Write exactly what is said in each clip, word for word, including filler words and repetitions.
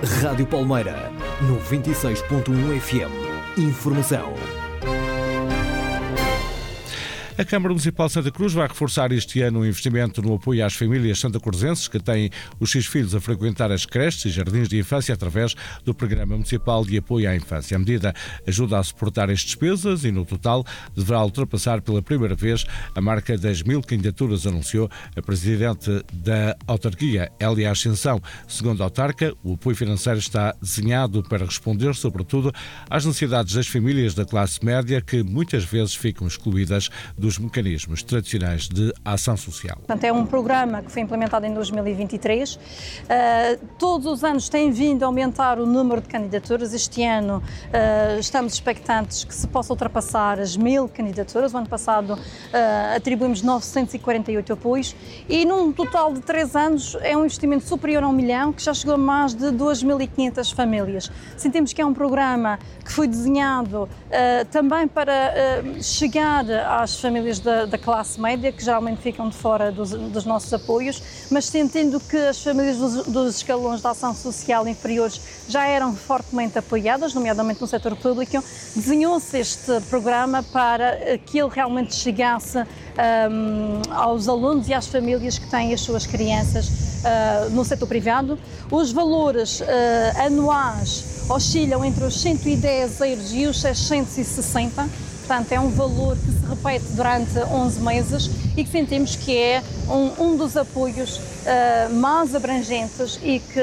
Rádio Palmeira, noventa e seis ponto um F M. Informação. A Câmara Municipal de Santa Cruz vai reforçar este ano o investimento no apoio às famílias santacruzenses que têm os seus filhos a frequentar as creches e jardins de infância através do Programa Municipal de Apoio à Infância. A medida ajuda a suportar as despesas e, no total, deverá ultrapassar pela primeira vez a marca das mil candidaturas, anunciou a Presidente da Autarquia, Hélia Ascensão. Segundo a autarca, o apoio financeiro está desenhado para responder, sobretudo, às necessidades das famílias da classe média que muitas vezes ficam excluídas dos mecanismos tradicionais de ação social. Portanto, é um programa que foi implementado em dois mil e vinte e três. Uh, todos os anos tem vindo a aumentar o número de candidaturas. Este ano uh, estamos expectantes que se possa ultrapassar as mil candidaturas. O ano passado uh, atribuímos novecentos e quarenta e oito apoios e num total de três anos é um investimento superior a um milhão que já chegou a mais de duas mil e quinhentas famílias. Sentimos que é um programa que foi desenhado uh, também para uh, chegar às famílias Da, da classe média, que geralmente ficam de fora dos, dos nossos apoios, mas sentindo que as famílias dos, dos escalões de ação social inferiores já eram fortemente apoiadas, nomeadamente no setor público, desenhou-se este programa para que ele realmente chegasse um, aos alunos e às famílias que têm as suas crianças uh, no setor privado. Os valores uh, anuais oscilam entre os cento e dez euros e os seiscentos e sessenta. Portanto, é um valor que se repete durante onze meses e que sentimos que é um, um dos apoios uh, mais abrangentes e que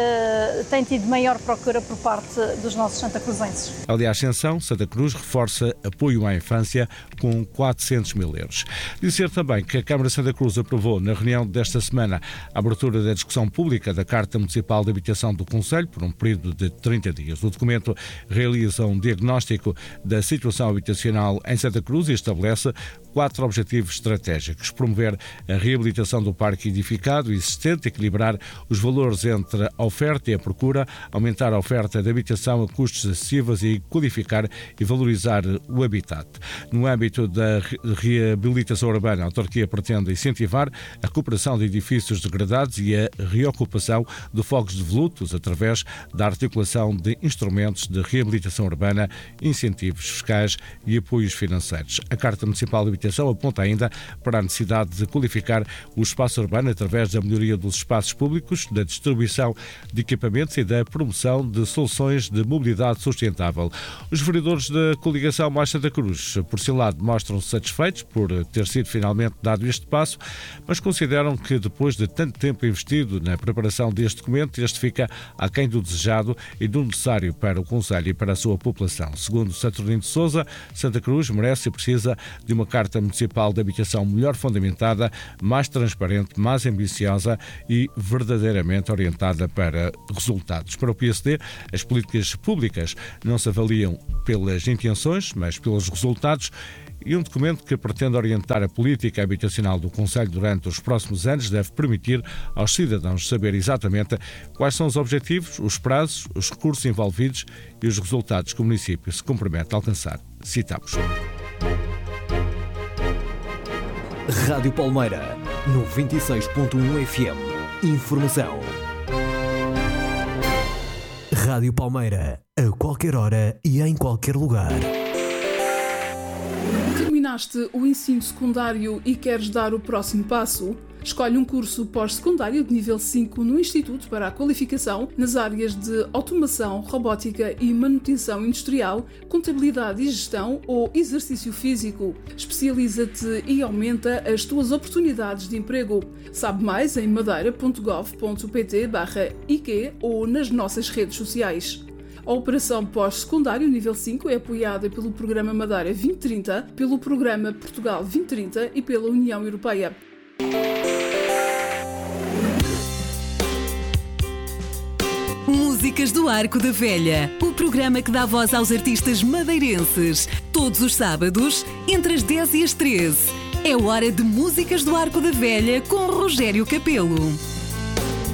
uh, tem tido maior procura por parte dos nossos santacruzenses. Aliás, Ascensão, Santa Cruz reforça apoio à infância com quatrocentos mil euros. Dizer também que a Câmara de Santa Cruz aprovou na reunião desta semana a abertura da discussão pública da Carta Municipal de Habitação do Concelho por um período de trinta dias. O documento realiza um diagnóstico da situação habitacional em Santa Cruz e estabelece quatro objetivos estratégicos: promover a reabilitação do parque edificado existente, equilibrar os valores entre a oferta e a procura, aumentar a oferta de habitação a custos acessíveis e qualificar e valorizar o habitat. No âmbito da reabilitação urbana, a autarquia pretende incentivar a recuperação de edifícios degradados e a reocupação de fogos devolutos através da articulação de instrumentos de reabilitação urbana, incentivos fiscais e apoios financeiros. A Carta Municipal de Habitação aponta ainda para a necessidade de qualificar o espaço urbano através da melhoria dos espaços públicos, da distribuição de equipamentos e da promoção de soluções de mobilidade sustentável. Os vereadores da coligação Mais Santa Cruz, por seu lado, mostram-se satisfeitos por ter sido finalmente dado este passo, mas consideram que depois de tanto tempo investido na preparação deste documento, este fica aquém do desejado e do necessário para o Concelho e para a sua população. Segundo Saturnino de Sousa, Santa Cruz merece e precisa de uma Carta Municipal de Habitação melhor fundamentada, mais transparente, mais ambiciosa e verdadeiramente orientada para resultados. Para o P S D, as políticas públicas não se avaliam pelas intenções, mas pelos resultados. E um documento que pretende orientar a política habitacional do Concelho durante os próximos anos deve permitir aos cidadãos saber exatamente quais são os objetivos, os prazos, os recursos envolvidos e os resultados que o município se compromete a alcançar. Citamos. Rádio Palmeira, noventa e seis ponto um F M. Informação. Rádio Palmeira, a qualquer hora e em qualquer lugar. Terminaste o ensino secundário e queres dar o próximo passo? Escolhe um curso pós-secundário de nível cinco no Instituto para a Qualificação nas áreas de Automação, Robótica e Manutenção Industrial, Contabilidade e Gestão ou Exercício Físico. Especializa-te e aumenta as tuas oportunidades de emprego. Sabe mais em madeira ponto gov ponto pt barra I Q ou nas nossas redes sociais. A Operação Pós-Secundário Nível cinco é apoiada pelo Programa Madeira vinte trinta, pelo Programa Portugal vinte trinta e pela União Europeia. Músicas do Arco da Velha, o programa que dá voz aos artistas madeirenses. Todos os sábados, entre as dez e as treze. É hora de Músicas do Arco da Velha com Rogério Capelo.